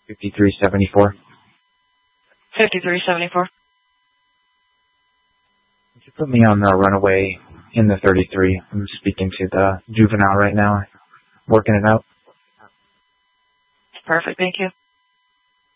5374. 5374. Could you put me on the runaway in the 33? I'm speaking to the juvenile right now, working it out. Perfect, thank you.